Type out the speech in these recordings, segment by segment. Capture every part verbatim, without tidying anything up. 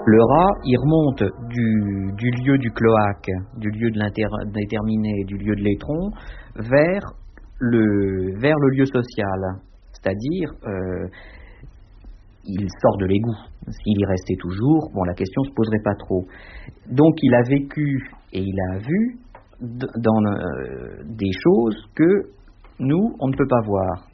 Le rat, il remonte du, du lieu du cloaque, du lieu de l'indéterminé, du lieu de l'étron, vers le, vers le lieu social. C'est-à-dire, euh, il sort de l'égout. S'il y restait toujours, bon, la question ne se poserait pas trop. Donc, il a vécu et il a vu dans euh, des choses que nous, on ne peut pas voir.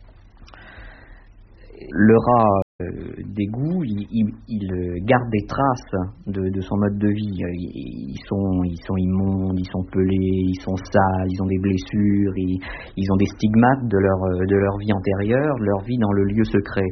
Le rat euh, d'égout, il, il, il garde des traces de, de son mode de vie. Ils, ils, sont, ils sont immondes, ils sont pelés, ils sont sales, ils ont des blessures, ils, ils ont des stigmates de leur, de leur vie antérieure, de leur vie dans le lieu secret.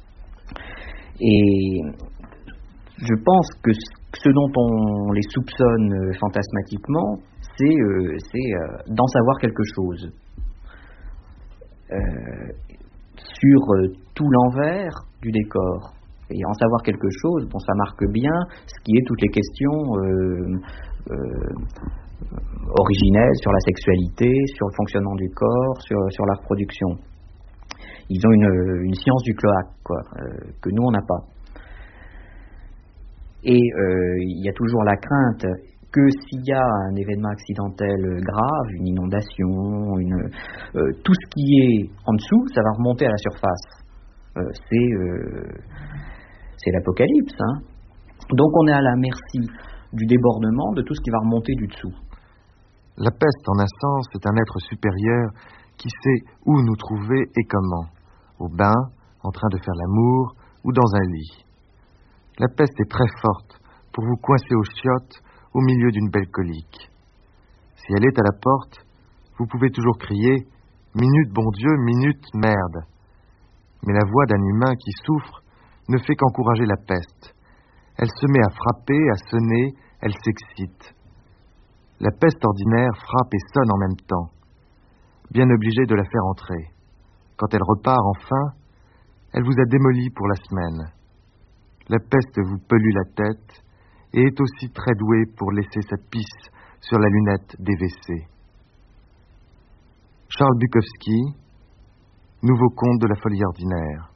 Et je pense que ce dont on les soupçonne euh, fantasmatiquement, c'est, euh, c'est euh, d'en savoir quelque chose. Euh, sur euh, tout l'envers du décor. Et en savoir quelque chose, bon, ça marque bien ce qui est toutes les questions euh, euh, originelles sur la sexualité, sur le fonctionnement du corps, sur, sur la reproduction. Ils ont une, une science du cloaque, quoi, euh, que nous, on n'a pas. Et euh, il y a toujours la crainte que s'il y a un événement accidentel grave, une inondation, une, euh, tout ce qui est en dessous, ça va remonter à la surface. Euh, c'est, euh, c'est l'apocalypse. Hein. Donc on est à la merci du débordement de tout ce qui va remonter du dessous. La peste, en un sens, est un être supérieur qui sait où nous trouver et comment. Au bain, en train de faire l'amour ou dans un lit. La peste est très forte pour vous coincer aux chiottes au milieu d'une belle colique. Si elle est à la porte, vous pouvez toujours crier « Minute, bon Dieu, minute, merde !» Mais la voix d'un humain qui souffre ne fait qu'encourager la peste. Elle se met à frapper, à sonner, elle s'excite. La peste ordinaire frappe et sonne en même temps, bien obligée de la faire entrer. Quand elle repart enfin, elle vous a démoli pour la semaine. La peste vous pollue la tête et est aussi très douée pour laisser sa pisse sur la lunette des W C. Charles Bukowski, Nouveau conte de la folie ordinaire.